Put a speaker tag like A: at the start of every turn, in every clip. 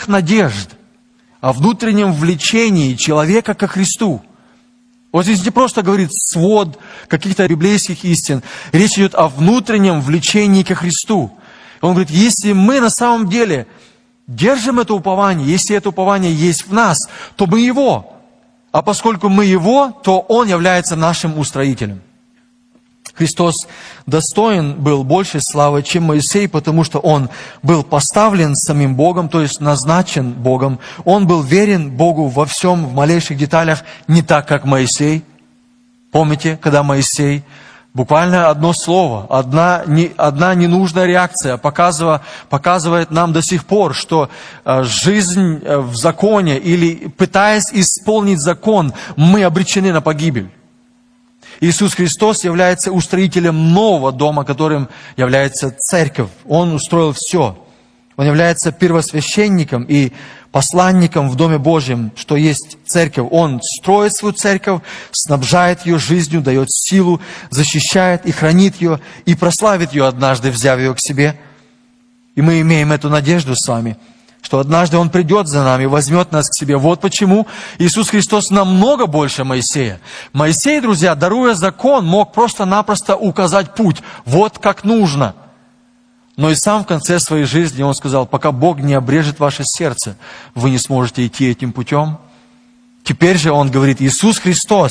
A: внутренних надежд, о внутреннем влечении человека ко Христу. Вот здесь не просто говорит свод каких-то библейских истин. Речь идет о внутреннем влечении ко Христу. Он говорит, если мы на самом деле держим это упование, если это упование есть в нас, то мы Его. А поскольку мы Его, то Он является нашим устроителем. Христос достоин был большей славы, чем Моисей, потому что Он был поставлен самим Богом, то есть назначен Богом. Он был верен Богу во всем, в малейших деталях, не так, как Моисей. Помните, когда Моисей, буквально одно слово, одна ненужная реакция показывает нам до сих пор, что жизнь в законе или пытаясь исполнить закон, мы обречены на погибель. Иисус Христос является устроителем нового дома, которым является церковь. Он устроил все. Он является первосвященником и посланником в Доме Божьем, что есть церковь. Он строит свою церковь, снабжает ее жизнью, дает силу, защищает и хранит ее, и прославит ее однажды, взяв ее к себе. И мы имеем эту надежду с вами, что однажды Он придет за нами, возьмет нас к себе. Вот почему Иисус Христос намного больше Моисея. Моисей, друзья, даруя закон, мог просто-напросто указать путь. Вот как нужно. Но и сам в конце своей жизни Он сказал, пока Бог не обрежет ваше сердце, вы не сможете идти этим путем. Теперь же Он говорит, Иисус Христос,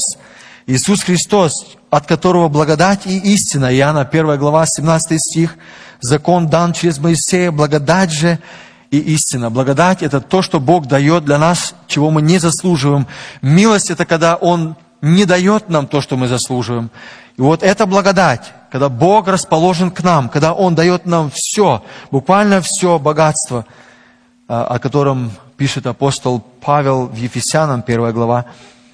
A: от которого благодать и истина, Иоанна 1 глава, 17 стих, закон дан через Моисея, благодать же и истина. Благодать – это то, что Бог дает для нас, чего мы не заслуживаем. Милость – это когда Он не дает нам то, что мы заслуживаем. И вот эта благодать, когда Бог расположен к нам, когда Он дает нам все, буквально все богатство, о котором пишет апостол Павел в Ефесянам, 1 глава.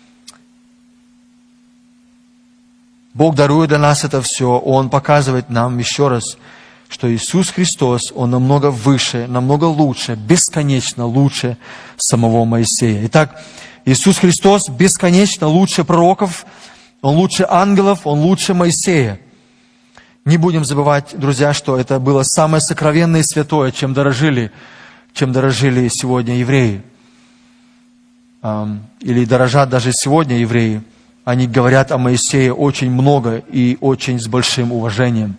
A: Бог дарует для нас это все, Он показывает нам еще раз, что Иисус Христос, Он намного выше, намного лучше, бесконечно лучше самого Моисея. Итак, Иисус Христос бесконечно лучше пророков, Он лучше ангелов, Он лучше Моисея. Не будем забывать, друзья, что это было самое сокровенное и святое, чем дорожили сегодня евреи. Или дорожат даже сегодня евреи. Они говорят о Моисее очень много и очень с большим уважением.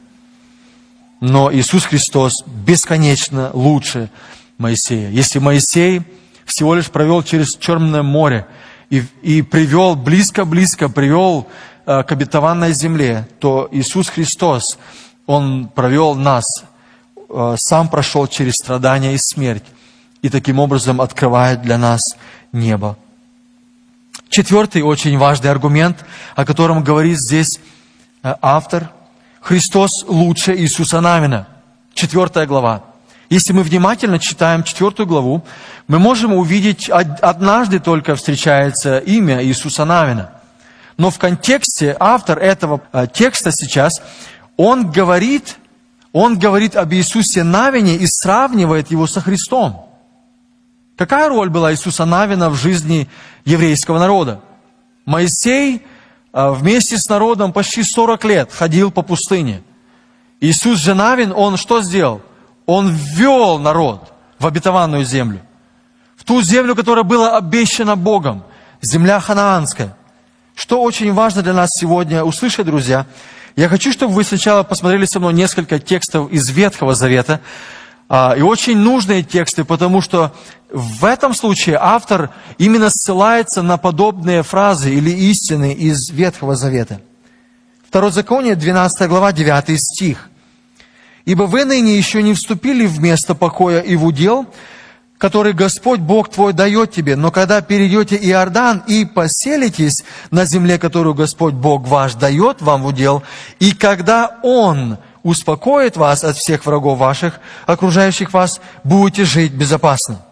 A: Но Иисус Христос бесконечно лучше Моисея. Если Моисей всего лишь провел через Черное море и привел, близко-близко привел к обетованной земле, то Иисус Христос, Он провел нас, сам прошел через страдания и смерть, и таким образом открывает для нас небо. Четвертый очень важный аргумент, о котором говорит здесь автор. Христос лучше Иисуса Навина. 4 глава. Если мы внимательно читаем 4 главу, мы можем увидеть, однажды только встречается имя Иисуса Навина. Но в контексте автор этого текста сейчас, он говорит об Иисусе Навине и сравнивает его со Христом. Какая роль была Иисуса Навина в жизни еврейского народа? Моисей вместе с народом почти 40 лет ходил по пустыне. Иисус же Навин, Он что сделал? Он ввел народ в обетованную землю. В ту землю, которая была обещана Богом. Земля ханаанская. Что очень важно для нас сегодня услышать, друзья. Я хочу, чтобы вы сначала посмотрели со мной несколько текстов из Ветхого Завета. И очень нужные тексты, потому что в этом случае автор именно ссылается на подобные фразы или истины из Ветхого Завета. Второзаконие, 12 глава, 9 стих. «Ибо вы ныне еще не вступили в место покоя и в удел, который Господь Бог твой дает тебе, но когда перейдете Иордан и поселитесь на земле, которую Господь Бог ваш дает вам в удел, и когда Он успокоит вас от всех врагов ваших, окружающих вас, будете жить безопасно».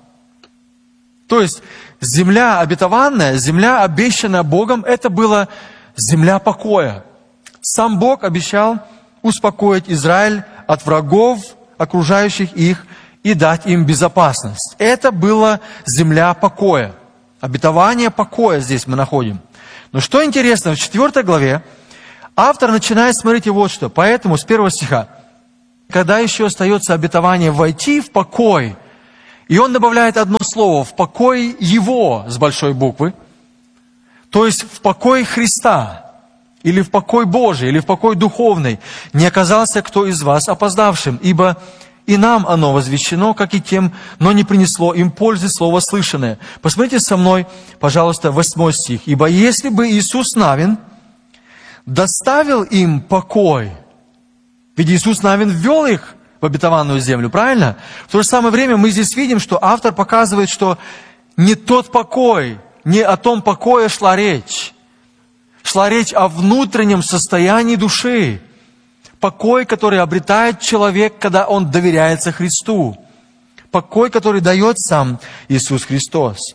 A: То есть, земля обетованная, земля, обещанная Богом, это была земля покоя. Сам Бог обещал успокоить Израиль от врагов, окружающих их, и дать им безопасность. Это была земля покоя. Обетование покоя здесь мы находим. Но что интересно, в 4 главе автор начинает смотреть вот что. Поэтому с 1 стиха, когда еще остается обетование войти в покой, И он добавляет одно слово: в покой Его с большой буквы, то есть в покой Христа, или в покой Божий, или в покой духовный, не оказался кто из вас опоздавшим, ибо и нам оно возвещено, как и тем, но не принесло им пользы слово слышанное. Посмотрите со мной, пожалуйста, 8 стих. «Ибо если бы Иисус Навин доставил им покой», ведь Иисус Навин ввел их в обетованную землю, правильно? В то же самое время мы здесь видим, что автор показывает, что не тот покой, не о том покое шла речь. Шла речь о внутреннем состоянии души. Покой, который обретает человек, когда он доверяется Христу. Покой, который дает сам Иисус Христос.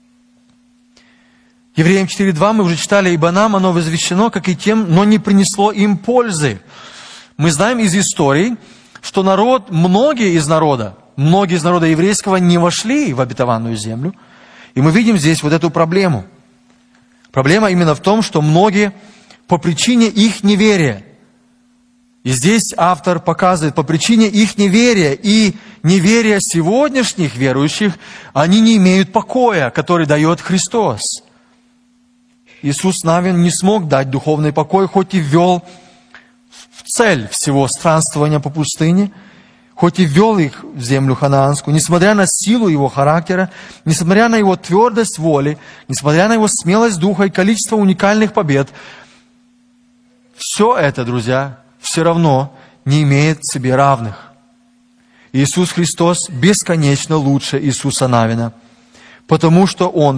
A: Евреям 4:2 мы уже читали: «Ибо нам оно возвещено, как и тем, но не принесло им пользы». Мы знаем из истории, что многие из народа еврейского не вошли в обетованную землю. И мы видим здесь вот эту проблему. Проблема именно в том, что многие по причине их неверия. И здесь автор показывает, по причине их неверия и неверия сегодняшних верующих, они не имеют покоя, который дает Христос. Иисус Навин не смог дать духовный покой, хоть и ввел в цель всего странствования по пустыне, хоть и ввел их в землю ханаанскую, несмотря на силу его характера, несмотря на его твердость воли, несмотря на его смелость духа и количество уникальных побед, все это, друзья, все равно не имеет себе равных. Иисус Христос бесконечно лучше Иисуса Навина, потому что Он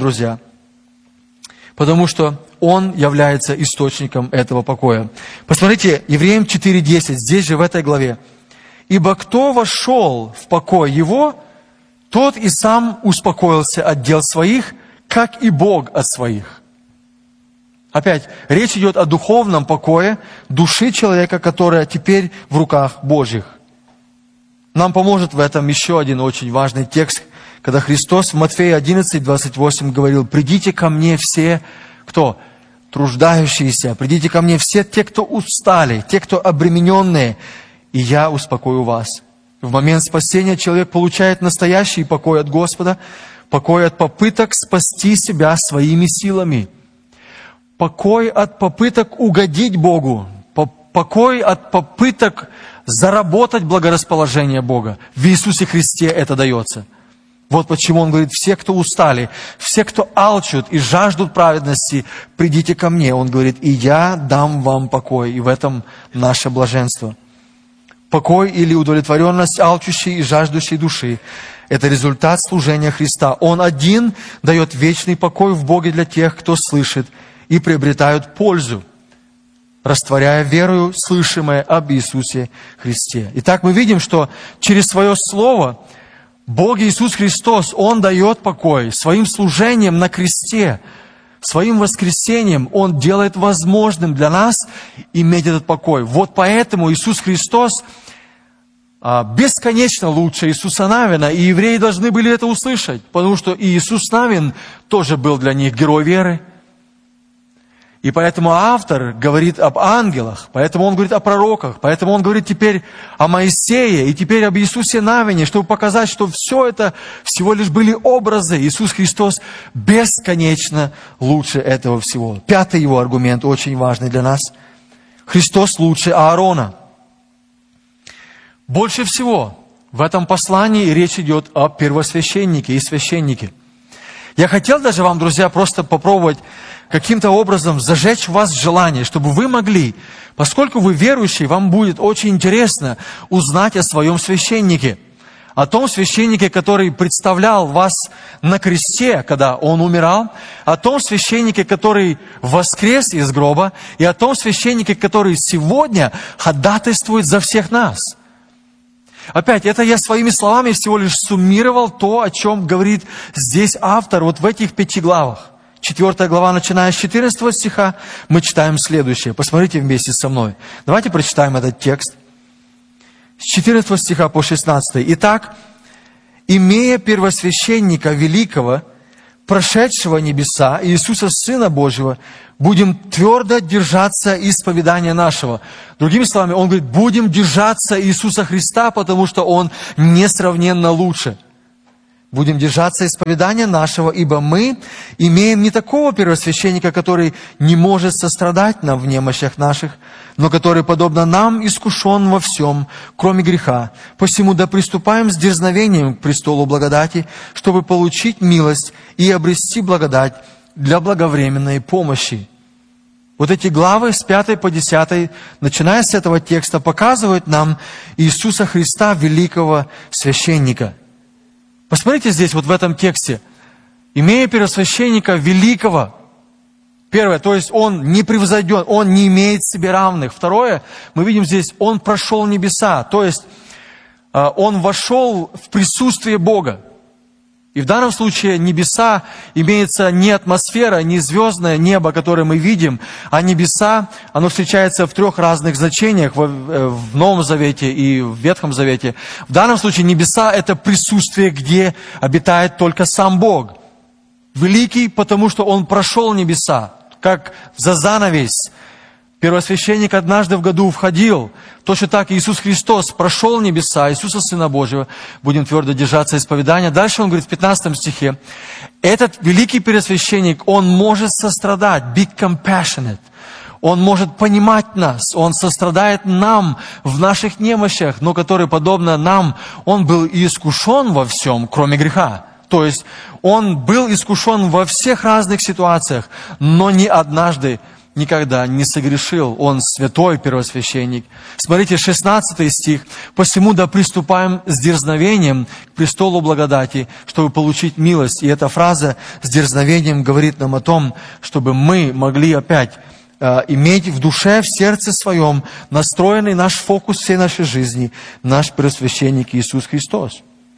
A: является источником этого покоя. Посмотрите, Евреям 4:10, здесь же в этой главе. «Ибо кто вошел в покой Его, тот и сам успокоился от дел своих, как и Бог от своих». Опять, речь идет о духовном покое души человека, которая теперь в руках Божьих. Нам поможет в этом еще один очень важный текст, когда Христос в Матфея 11:28 говорил: «Придите ко мне все, кто труждающиеся, придите ко мне все те, кто устали, те, кто обремененные, и я успокою вас». В момент спасения человек получает настоящий покой от Господа, покой от попыток спасти себя своими силами, покой от попыток угодить Богу, покой от попыток заработать благорасположение Бога. В Иисусе Христе это дается. Вот почему Он говорит: все, кто устали, все, кто алчут и жаждут праведности, придите ко мне. Он говорит: и я дам вам покой. И в этом наше блаженство. Покой или удовлетворенность алчущей и жаждущей души – это результат служения Христа. Он один дает вечный покой в Боге для тех, кто слышит, и приобретают пользу, растворяя верою слышимое об Иисусе Христе. Итак, мы видим, что через свое Слово Бог Иисус Христос, Он дает покой своим служением на кресте, своим воскресением Он делает возможным для нас иметь этот покой. Вот поэтому Иисус Христос бесконечно лучше Иисуса Навина, и евреи должны были это услышать, потому что и Иисус Навин тоже был для них герой веры. И поэтому автор говорит об ангелах, поэтому он говорит о пророках, поэтому он говорит теперь о Моисее и теперь об Иисусе Навине, чтобы показать, что все это всего лишь были образы. Иисус Христос бесконечно лучше этого всего. Пятый его аргумент, очень важный для нас. Христос лучше Аарона. Больше всего в этом послании речь идет о первосвященнике и священнике. Я хотел даже вам, друзья, просто попробовать каким-то образом зажечь в вас желание, чтобы вы могли, поскольку вы верующие, вам будет очень интересно узнать о своем священнике, о том священнике, который представлял вас на кресте, когда Он умирал, о том священнике, который воскрес из гроба, и о том священнике, который сегодня ходатайствует за всех нас. Опять, это я своими словами всего лишь суммировал то, о чем говорит здесь автор, вот в этих 5 главах. 4 глава, начиная с 14 стиха, мы читаем следующее. Посмотрите вместе со мной. Давайте прочитаем этот текст. С 14 стиха по 16. «Итак, имея первосвященника великого, прошедшего небеса, Иисуса, Сына Божьего, будем твердо держаться исповедания нашего». Другими словами, он говорит, будем держаться Иисуса Христа, потому что Он несравненно лучше. Будем держаться исповедания нашего, ибо мы имеем не такого первосвященника, который не может сострадать нам в немощах наших, но который, подобно нам, искушен во всем, кроме греха. Посему да приступаем с дерзновением к престолу благодати, чтобы получить милость и обрести благодать для благовременной помощи». Вот эти главы с 5 по 10, начиная с этого текста, показывают нам Иисуса Христа, великого священника. Посмотрите здесь, вот в этом тексте. Имея первосвященника великого, первое, то есть он не превзойден, он не имеет себе равных. Второе, мы видим здесь, он прошел небеса, то есть он вошел в присутствие Бога. И в данном случае небеса имеется не атмосфера, не звездное небо, которое мы видим, а небеса, оно встречается в 3 разных значениях, в Новом Завете и в Ветхом Завете. В данном случае небеса – это присутствие, где обитает только сам Бог. Великий, потому что Он прошел небеса, как за занавес. Первосвященник однажды в году входил. Точно так Иисус Христос прошел небеса, Иисуса Сына Божьего. Будем твердо держаться исповедания. Дальше он говорит в 15 стихе. Этот великий первосвященник, он может сострадать, be compassionate. Он может понимать нас, он сострадает нам в наших немощах, но который, подобно нам, он был и искушен во всем, кроме греха. То есть он был искушен во всех разных ситуациях, но ни однажды никогда не согрешил. Он святой первосвященник. Смотрите, 16 стих. «Посему да приступаем с дерзновением к престолу благодати, чтобы получить милость». И эта фраза с дерзновением говорит нам о том, чтобы мы могли опять иметь в душе, в сердце своем настроенный наш фокус всей нашей жизни, наш первосвященник Иисус Христос.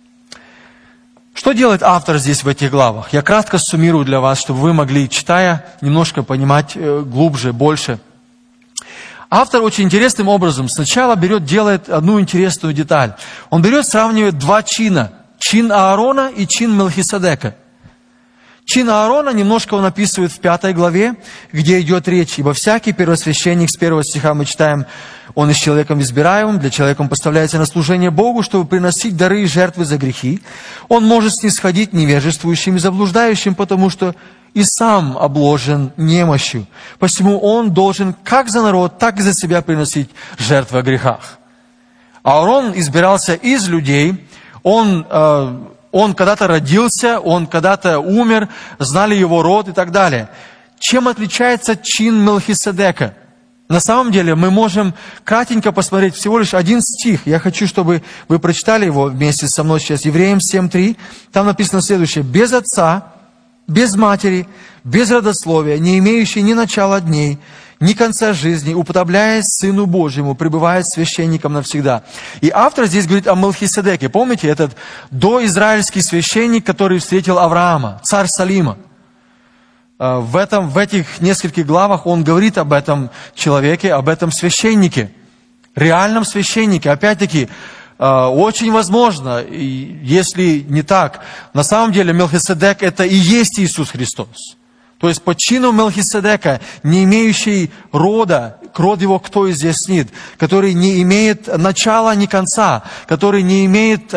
A: Что делает автор здесь в этих главах? Я кратко суммирую для вас, чтобы вы могли, читая, немножко понимать глубже, больше. Автор очень интересным образом сначала делает одну интересную деталь. Он сравнивает 2 чина. Чин Аарона и чин Мелхиседека. Чин Аарона немножко он описывает в 5 главе, где идет речь. «Ибо всякий первосвященник», с 1 стиха мы читаем, «он и с человеком избираемым, для человека он поставляется на служение Богу, чтобы приносить дары и жертвы за грехи. Он может снисходить невежествующим и заблуждающим, потому что и сам обложен немощью. Посему он должен как за народ, так и за себя приносить жертвы о грехах». Аарон избирался из людей, он когда-то родился, он когда-то умер, знали его род и так далее. Чем отличается чин Мелхиседека? На самом деле мы можем кратенько посмотреть всего лишь 1 стих. Я хочу, чтобы вы прочитали его вместе со мной сейчас. Евреям 7:3. Там написано следующее. «Без отца, без матери, без родословия, не имеющий ни начала дней, ни конца жизни, уподобляясь Сыну Божьему, пребывает священником навсегда». И автор здесь говорит о Мелхиседеке. Помните, этот доизраильский священник, который встретил Авраама, царь Салима. В этих нескольких главах он говорит об этом человеке, об этом священнике, реальном священнике. Опять-таки, очень возможно, если не так, на самом деле Мелхиседек это и есть Иисус Христос. То есть по чину Мелхиседека, не имеющий рода, род его кто и здесь нет, который не имеет начала ни конца, который не имеет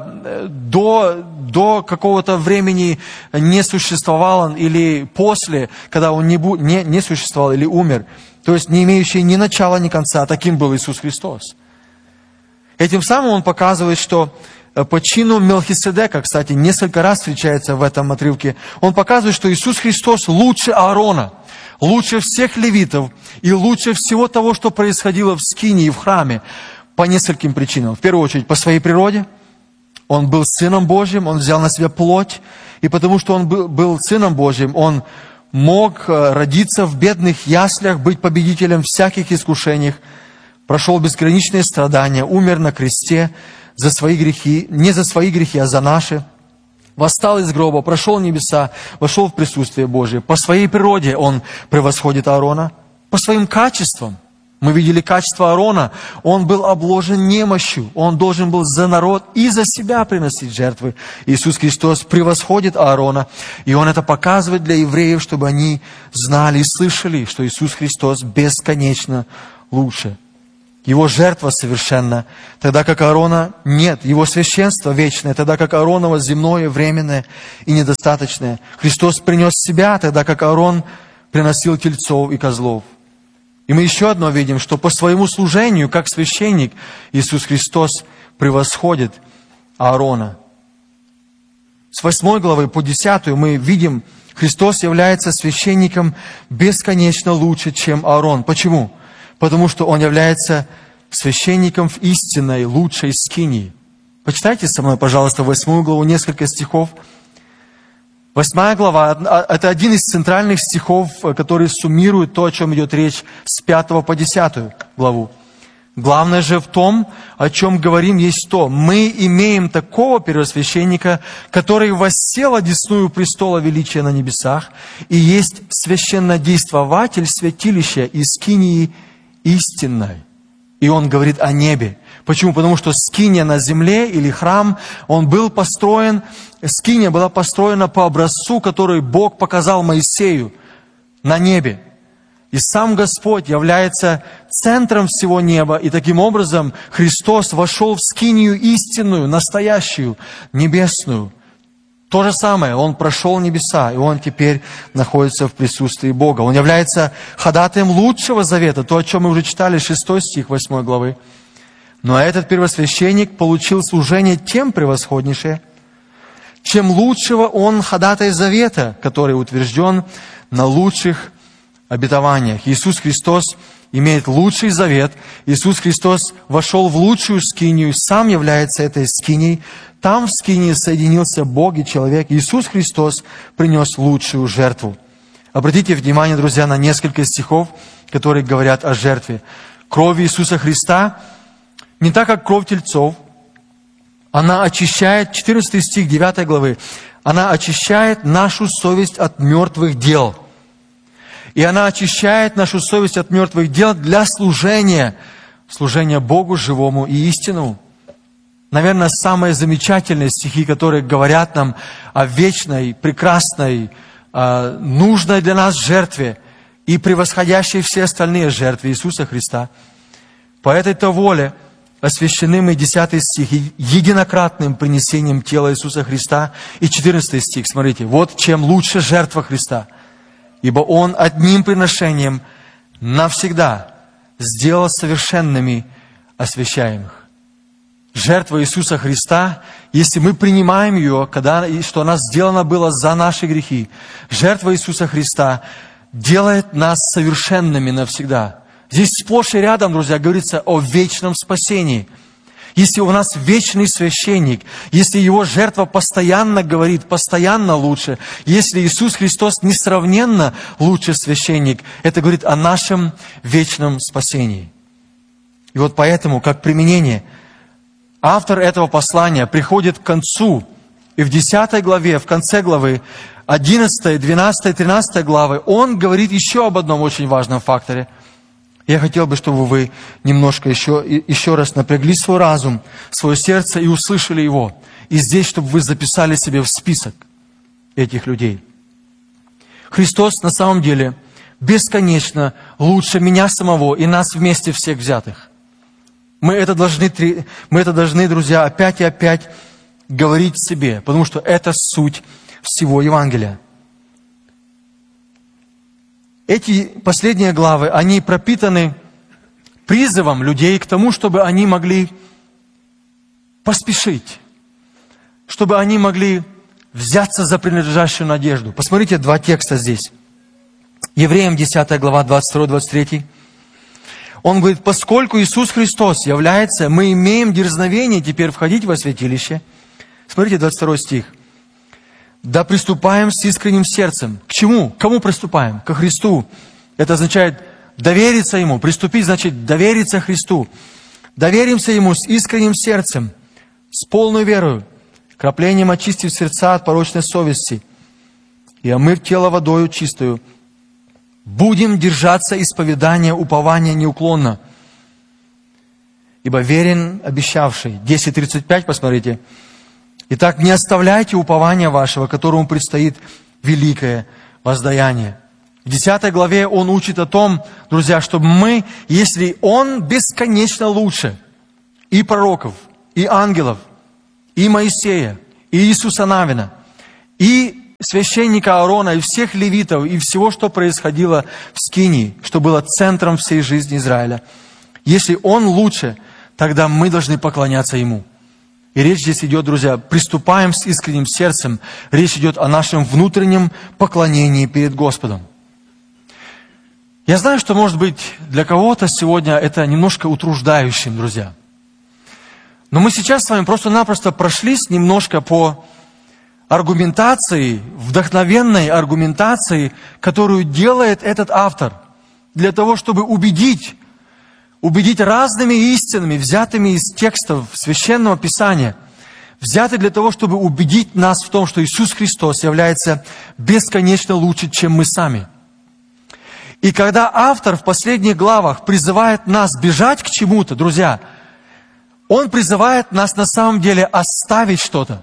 A: до какого-то времени не существовал он, или после, когда он не существовал или умер. То есть не имеющий ни начала, ни конца. Таким был Иисус Христос. Этим самым он показывает, что по чину Мелхиседека, кстати, несколько раз встречается в этом отрывке, он показывает, что Иисус Христос лучше Аарона, лучше всех левитов и лучше всего того, что происходило в скинии и в храме, по нескольким причинам. В первую очередь, по своей природе. Он был Сыном Божьим, Он взял на себя плоть, и потому что Он был Сыном Божьим, Он мог родиться в бедных яслях, быть победителем всяких искушений, прошел безграничные страдания, умер на кресте, за свои грехи, не за свои грехи, а за наши. Восстал из гроба, прошел небеса, вошел в присутствие Божие. По своей природе он превосходит Аарона. По своим качествам. Мы видели качество Аарона. Он был обложен немощью. Он должен был за народ и за себя приносить жертвы. Иисус Христос превосходит Аарона. И Он это показывает для евреев, чтобы они знали и слышали, что Иисус Христос бесконечно лучше. Его жертва совершенна, тогда как Аарона нет. Его священство вечное, тогда как Ааронова земное, временное и недостаточное. Христос принес себя, тогда как Аарон приносил тельцов и козлов. И мы еще одно видим, что по своему служению, как священник, Иисус Христос превосходит Аарона. С 8 главы по 10 мы видим, Христос является священником бесконечно лучше, чем Аарон. Почему? Потому что Он является священником в истинной, лучшей скинии. Почитайте со мной, пожалуйста, 8 главу, несколько стихов. 8 глава – это один из центральных стихов, который суммирует то, о чем идет речь с 5 по 10 главу. Главное же в том, о чем говорим, есть то: мы имеем такого первосвященника, который воссел одесную престола величия на небесах, и есть священнодействователь святилища и скинии истинной. И он говорит о небе. Почему? Потому что скиния на земле или храм, он был построен, скиния была построена по образцу, который Бог показал Моисею на небе. И сам Господь является центром всего неба, и таким образом Христос вошел в скинию истинную, настоящую, небесную. То же самое, Он прошел небеса, и Он теперь находится в присутствии Бога. Он является ходатаем лучшего завета, то, о чем мы уже читали, 6 стих 8 главы. Но этот первосвященник получил служение тем превосходнейшее, чем лучшего он ходатай завета, который утвержден на лучших обетованиях. Иисус Христос имеет лучший завет. Иисус Христос вошел в лучшую скинию, сам является этой скинией. Там в скинии соединился Бог и человек. Иисус Христос принес лучшую жертву. Обратите внимание, друзья, на несколько стихов, которые говорят о жертве. Кровь Иисуса Христа не так, как кровь тельцов. Она очищает, 14 стих 9 главы, она очищает нашу совесть от мертвых дел. И она очищает нашу совесть от мертвых дел для служения Богу живому и истинному. Наверное, самые замечательные стихи, которые говорят нам о вечной, прекрасной, нужной для нас жертве и превосходящей все остальные жертвы Иисуса Христа. По этой-то воле освящены мы, 10 стих, единократным принесением тела Иисуса Христа. И 14 стих, смотрите, вот чем лучше жертва Христа. Ибо Он одним приношением навсегда сделал совершенными освящаемых. Жертва Иисуса Христа, если мы принимаем ее, что она сделана была за наши грехи, жертва Иисуса Христа делает нас совершенными навсегда. Здесь сплошь и рядом, друзья, говорится о вечном спасении. Если у нас вечный священник, если Его жертва постоянно говорит, постоянно лучше, если Иисус Христос несравненно лучший священник, это говорит о нашем вечном спасении. И вот поэтому, как применение, автор этого послания приходит к концу, и в 10 главе, в конце главы, 11, 12, 13 главы, он говорит еще об одном очень важном факторе. Я хотел бы, чтобы вы немножко еще раз напрягли свой разум, свое сердце и услышали его. И здесь, чтобы вы записали себе в список этих людей. Христос на самом деле бесконечно лучше меня самого и нас вместе всех взятых. Мы это должны, друзья, опять и опять говорить себе, потому что это суть всего Евангелия. Эти последние главы, они пропитаны призывом людей к тому, чтобы они могли поспешить, чтобы они могли взяться за принадлежащую надежду. Посмотрите, 2 текста здесь. Евреям 10 глава, 22-23. Он говорит, поскольку Иисус Христос является, мы имеем дерзновение теперь входить во святилище. Смотрите, 22 стих. Да приступаем с искренним сердцем. К чему? К кому приступаем? Ко Христу. Это означает довериться Ему. Приступить значит довериться Христу. Доверимся Ему с искренним сердцем, с полной верою, краплением очистив сердца от порочной совести и омыв тело водою чистою. Будем держаться исповедания, упования неуклонно. Ибо верен обещавший. 10:35, посмотрите. Итак, не оставляйте упования вашего, которому предстоит великое воздаяние. В 10 главе он учит о том, друзья, чтобы мы, если он бесконечно лучше и пророков, и ангелов, и Моисея, и Иисуса Навина, и священника Аарона, и всех левитов, и всего, что происходило в Скинии, что было центром всей жизни Израиля. Если он лучше, тогда мы должны поклоняться ему. И речь здесь идет, друзья, приступаем с искренним сердцем. Речь идет о нашем внутреннем поклонении перед Господом. Я знаю, что, может быть, для кого-то сегодня это немножко утруждающим, друзья. Но мы сейчас с вами просто-напросто прошлись немножко по аргументации, вдохновенной аргументации, которую делает этот автор, для того, чтобы убедить разными истинами, взятыми из текстов Священного Писания, взяты для того, чтобы убедить нас в том, что Иисус Христос является бесконечно лучше, чем мы сами. И когда автор в последних главах призывает нас бежать к чему-то, друзья, он призывает нас на самом деле оставить что-то.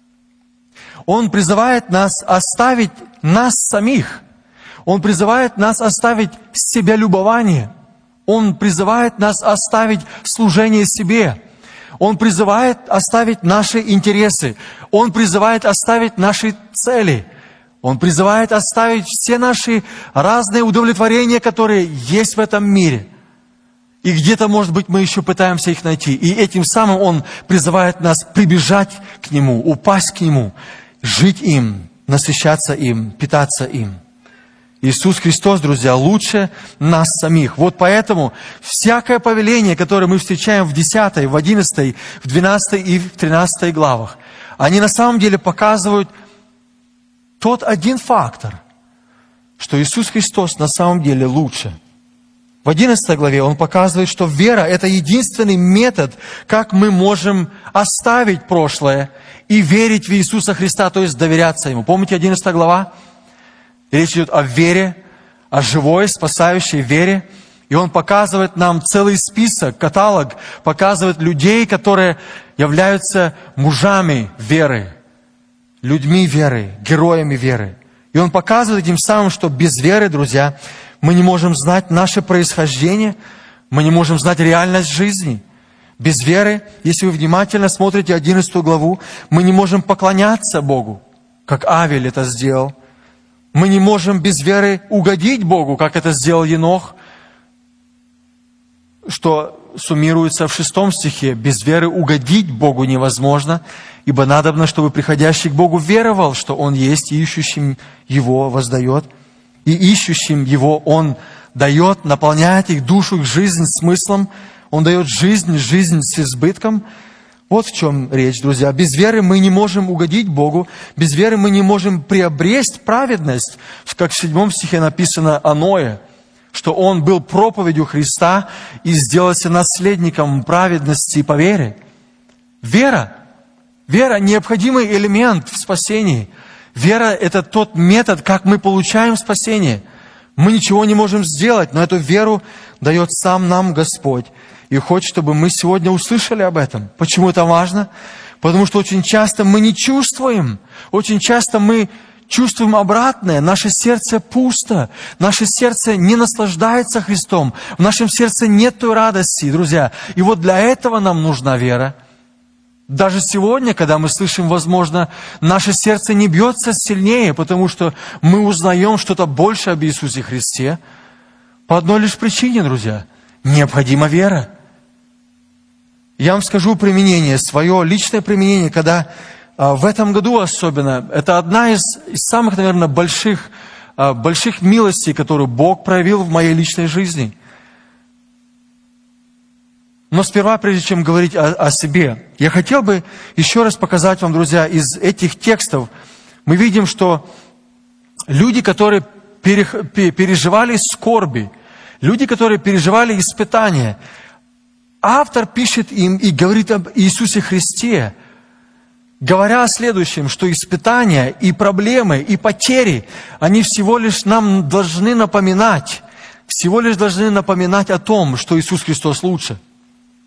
A: Он призывает нас оставить нас самих. Он призывает нас оставить себялюбование. Он призывает нас оставить служение себе. Он призывает оставить наши интересы. Он призывает оставить наши цели. Он призывает оставить все наши разные удовлетворения, которые есть в этом мире. И где-то, может быть, мы еще пытаемся их найти. И этим самым Он призывает нас прибежать к Нему, упасть к Нему, жить им, насыщаться им, питаться им. Иисус Христос, друзья, лучше нас самих. Вот поэтому всякое повеление, которое мы встречаем в 10, в 11, в 12 и в 13 главах, они на самом деле показывают тот один фактор, что Иисус Христос на самом деле лучше. В 11 главе Он показывает, что вера – это единственный метод, как мы можем оставить прошлое и верить в Иисуса Христа, то есть доверяться Ему. Помните 11 глава? Речь идет о вере, о живой, спасающей вере. И Он показывает нам целый список, каталог, показывает людей, которые являются мужами веры, людьми веры, героями веры. И Он показывает тем самым, что без веры, друзья, мы не можем знать наше происхождение, мы не можем знать реальность жизни. Без веры, если вы внимательно смотрите 11 главу, мы не можем поклоняться Богу, как Авель это сделал. Мы не можем без веры угодить Богу, как это сделал Енох, что суммируется в 6 стихе. Без веры угодить Богу невозможно, ибо надобно, чтобы приходящий к Богу веровал, что Он есть, и ищущим Его воздает. И ищущим Его Он дает, наполняет их душу, их жизнь смыслом. Он дает жизнь с избытком. Вот в чем речь, друзья. Без веры мы не можем угодить Богу. Без веры мы не можем приобрести праведность. Как в 7 стихе написано о Ное, что он был проповедью Христа и сделался наследником праведности по вере. Вера – необходимый элемент в спасении. Вера – это тот метод, как мы получаем спасение. Мы ничего не можем сделать, но эту веру дает сам нам Господь. И хочет, чтобы мы сегодня услышали об этом. Почему это важно? Потому что очень часто мы не чувствуем. Очень часто мы чувствуем обратное. Наше сердце пусто. Наше сердце не наслаждается Христом. В нашем сердце нет той радости, друзья. И вот для этого нам нужна вера. Даже сегодня, когда мы слышим, возможно, наше сердце не бьется сильнее, потому что мы узнаем что-то больше об Иисусе Христе. По одной лишь причине, друзья. Необходима вера. Я вам скажу применение, свое личное применение, когда в этом году особенно, это одна из самых, наверное, больших милостей, которую Бог проявил в моей личной жизни. Но сперва, прежде чем говорить о себе, я хотел бы еще раз показать вам, друзья, из этих текстов, мы видим, что люди, которые переживали скорби, люди, которые переживали испытания, автор пишет им и говорит об Иисусе Христе, говоря о следующем, что испытания и проблемы, и потери, они всего лишь нам должны напоминать о том, что Иисус Христос лучше.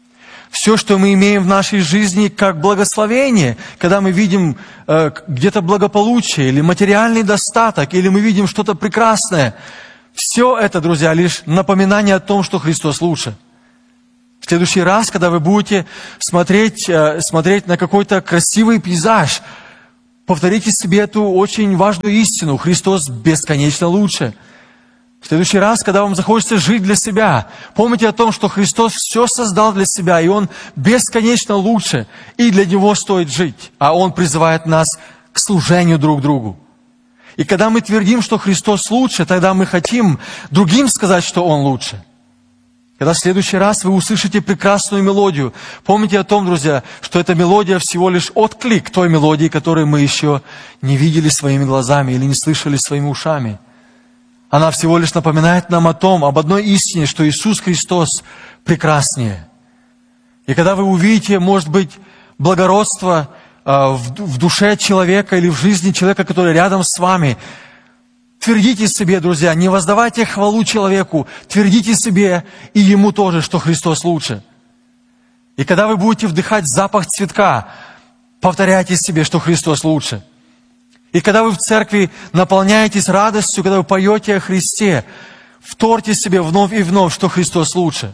A: все, что мы имеем в нашей жизни, как благословение, когда мы видим где-то благополучие или материальный достаток, или мы видим что-то прекрасное, все это, друзья, лишь напоминание о том, что Христос лучше. В следующий раз, когда вы будете смотреть на какой-то красивый пейзаж, повторите себе эту очень важную истину. Христос бесконечно лучше. В следующий раз, когда вам захочется жить для себя, помните о том, что Христос все создал для себя, и Он бесконечно лучше, и для Него стоит жить. А Он призывает нас к служению друг другу. И когда мы твердим, что Христос лучше, тогда мы хотим другим сказать, что Он лучше. Когда в следующий раз вы услышите прекрасную мелодию, помните о том, друзья, что эта мелодия всего лишь отклик той мелодии, которую мы еще не видели своими глазами или не слышали своими ушами. Она всего лишь напоминает нам об одной истине, что Иисус Христос прекраснее. И когда вы увидите, может быть, благородство в душе человека или в жизни человека, который рядом с вами, твердите себе, друзья, не воздавайте хвалу человеку, твердите себе и ему тоже, что Христос лучше. И когда вы будете вдыхать запах цветка, повторяйте себе, что Христос лучше. И когда вы в церкви наполняетесь радостью, когда вы поете о Христе, вторьте себе вновь и вновь, что Христос лучше.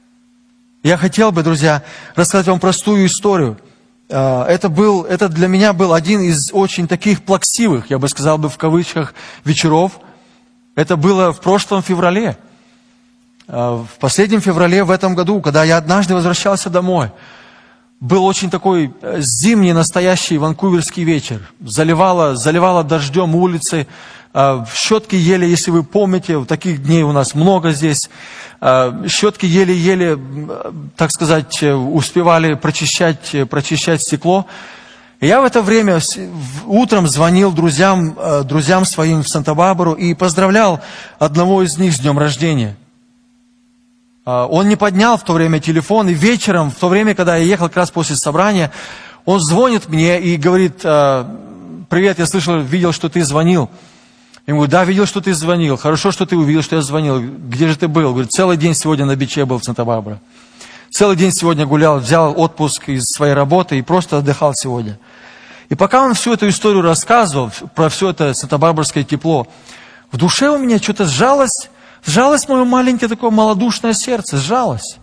A: Я хотел бы, друзья, рассказать вам простую историю. Это для меня был один из очень таких плаксивых, я бы сказал в кавычках, вечеров. Это было в прошлом феврале. В последнем феврале в этом году, когда я однажды возвращался домой. Был очень такой зимний, настоящий ванкуверский вечер. Заливало дождем улицы. Щетки ели, если вы помните, таких дней у нас много здесь. Щетки еле-еле, так сказать, успевали прочищать стекло. И я в это время утром звонил друзьям своим в Санта-Барбару и поздравлял одного из них с днем рождения. Он не поднял в то время телефон, и вечером, в то время, когда я ехал как раз после собрания, он звонит мне и говорит: «Привет, я видел, что ты звонил». Я говорю: «Да, видел, что ты звонил. Хорошо, что ты увидел, что я звонил. Где же ты был?» Говорит: «Целый день сегодня на биче был в Санта-Барбаре. Целый день сегодня гулял, взял отпуск из своей работы и просто отдыхал сегодня». И пока он всю эту историю рассказывал, про все это санта-барбарское тепло, в душе у меня что-то сжалось мое маленькое такое малодушное сердце, сжалось.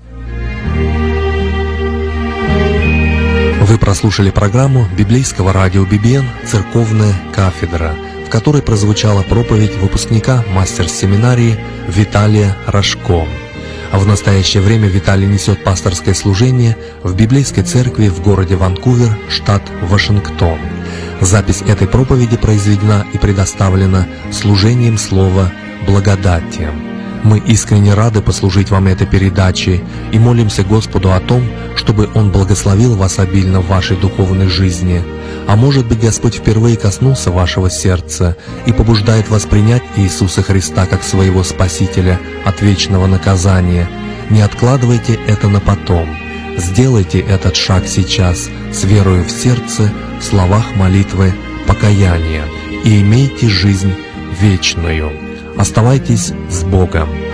B: Вы прослушали программу библейского радио BBN «Церковная кафедра», в которой прозвучала проповедь выпускника мастер-семинарии Виталия Рожко. А в настоящее время Виталий несет пасторское служение в библейской церкви в городе Ванкувер, штат Вашингтон. Запись этой проповеди произведена и предоставлена служением слова «Благодати». Мы искренне рады послужить вам этой передачей и молимся Господу о том, чтобы Он благословил вас обильно в вашей духовной жизни. А может быть, Господь впервые коснулся вашего сердца и побуждает вас принять Иисуса Христа как своего Спасителя от вечного наказания. Не откладывайте это на потом. Сделайте этот шаг сейчас с верою в сердце, в словах молитвы, покаяния, и имейте жизнь вечную. Оставайтесь с Богом.